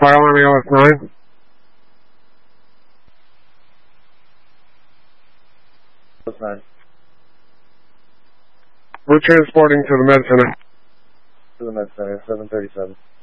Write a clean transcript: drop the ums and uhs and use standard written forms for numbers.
File on ALS-9. ALS-9. We're transporting to the med center. To the med center, 737.